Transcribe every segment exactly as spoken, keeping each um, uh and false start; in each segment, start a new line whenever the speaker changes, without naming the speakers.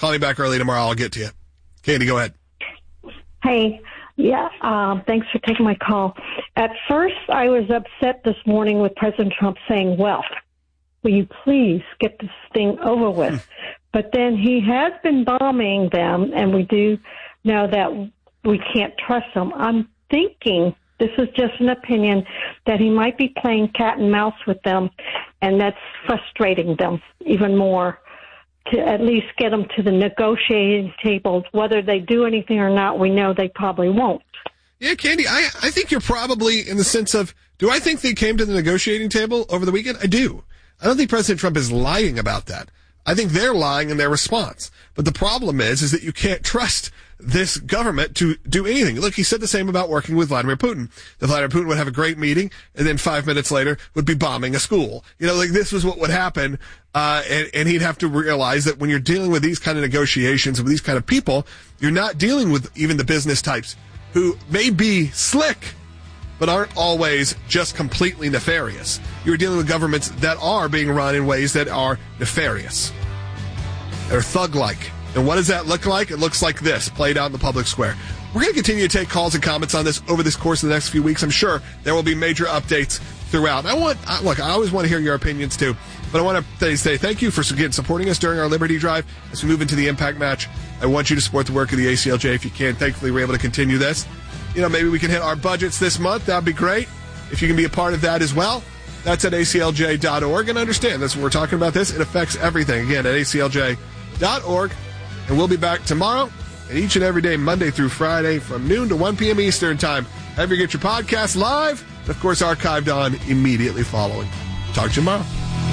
Call me back early tomorrow. I'll get to you. Candy, go ahead.
Hey, yeah, um, thanks for taking my call. At first, I was upset this morning with President Trump saying, well, will you please get this thing over with? But then he has been bombing them, and we do know that we can't trust them. I'm thinking, this is just an opinion, that he might be playing cat and mouse with them, and that's frustrating them even more, to at least get them to the negotiating tables. Whether they do anything or not, we know they probably won't.
Yeah, Candy, I, I think you're probably in the sense of, do I think they came to the negotiating table over the weekend? I do. I don't think President Trump is lying about that. I think they're lying in their response. But the problem is, is that you can't trust this government to do anything. Look, he said the same about working with Vladimir Putin. That Vladimir Putin would have a great meeting, and then five minutes later would be bombing a school. You know, like this was what would happen, uh, and, and he'd have to realize that when you're dealing with these kind of negotiations with these kind of people, you're not dealing with even the business types who may be slick, but aren't always just completely nefarious. You're dealing with governments that are being run in ways that are nefarious. They're thug-like. And what does that look like? It looks like this, played out in the public square. We're going to continue to take calls and comments on this over this course of the next few weeks. I'm sure there will be major updates throughout. I want, look, I always want to hear your opinions too, but I want to say thank you for again supporting us during our Liberty Drive as we move into the Impact Match. I want you to support the work of the A C L J if you can. Thankfully, we're able to continue this. You know, maybe we can hit our budgets this month. That'd be great. If you can be a part of that as well, that's at A C L J dot org. And understand, that's what we're talking about this. It affects everything. Again, at A C L J dot org. And we'll be back tomorrow and each and every day, Monday through Friday, from noon to one p.m. Eastern Time. Have you get your podcast live, and of course, archived on immediately following. Talk to you tomorrow.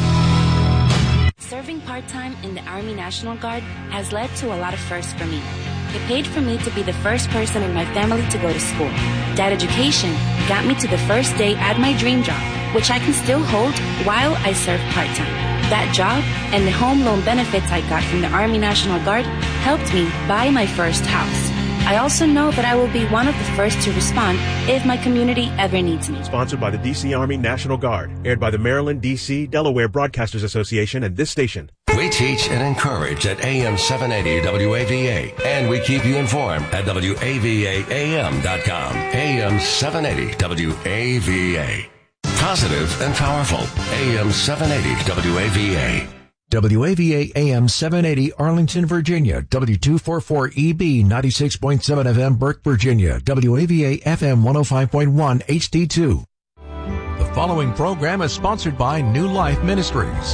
Serving part-time in the Army National Guard has led to a lot of firsts for me. It paid for me to be the first person in my family to go to school. That education got me to the first day at my dream job, which I can still hold while I serve part-time. That job and the home loan benefits I got from the Army National Guard helped me buy my first house. I also know that I will be one of the first to respond if my community ever needs me.
Sponsored by the D C Army National Guard. Aired by the Maryland, D C, Delaware Broadcasters Association and this station.
We teach and encourage at A M seven eighty W A V A. And we keep you informed at W A V A A M dot com. A M seven eighty W A V A. Positive and powerful. A M seven eighty W A V A.
W A V A A M seven eighty Arlington, Virginia. W two forty-four E B ninety-six point seven F M Burke, Virginia. W A V A F M one oh five point one H D two. The following program is sponsored by New Life Ministries.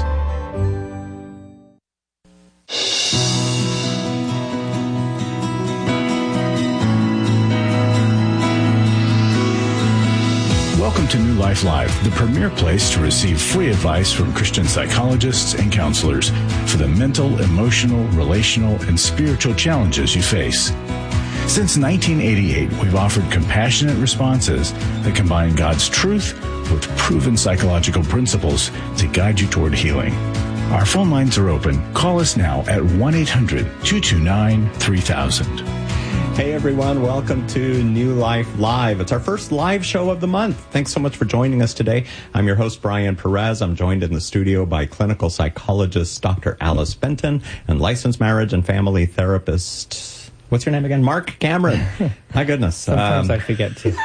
Welcome to New Life Live, the premier place to receive free advice from Christian psychologists and counselors for the mental, emotional, relational, and spiritual challenges you face. Since nineteen eighty-eight, we've offered compassionate responses that combine God's truth with proven psychological principles to guide you toward healing. Our phone lines are open. Call us now at one eight hundred two two nine three thousand.
Hey everyone, welcome to New Life Live. It's our first live show of the month. Thanks so much for joining us today. I'm your host, Brian Perez. I'm joined in the studio by clinical psychologist Doctor Alice Benton and licensed marriage and family therapist, what's your name again? Mark Cameron. My goodness.
Sometimes um, I forget to.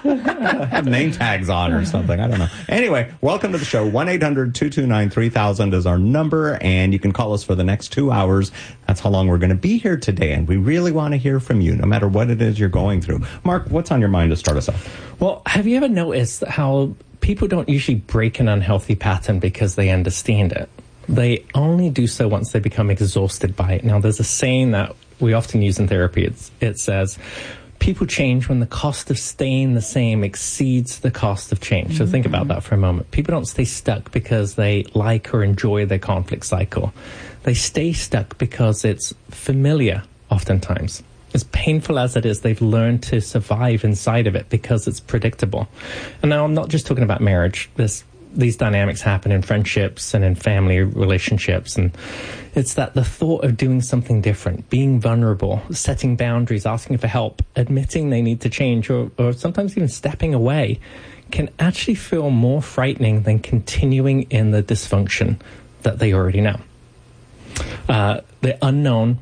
have name tags on or something. I don't know. Anyway, welcome to the show. one eight hundred two two nine three thousand is our number, and you can call us for the next two hours. That's how long we're going to be here today, and we really want to hear from you, no matter what it is you're going through. Mark, what's on your mind to start us off?
Well, have you ever noticed how people don't usually break an unhealthy pattern because they understand it? They only do so once they become exhausted by it. Now, there's a saying that we often use in therapy. It's, it says, people change when the cost of staying the same exceeds the cost of change. So think about that for a moment. People don't stay stuck because they like or enjoy their conflict cycle. They stay stuck because it's familiar oftentimes. As painful as it is, they've learned to survive inside of it because it's predictable. And now I'm not just talking about marriage. This These dynamics happen in friendships and in family relationships. And it's that the thought of doing something different, being vulnerable, setting boundaries, asking for help, admitting they need to change, or, or sometimes even stepping away, can actually feel more frightening than continuing in the dysfunction that they already know. Uh, the unknown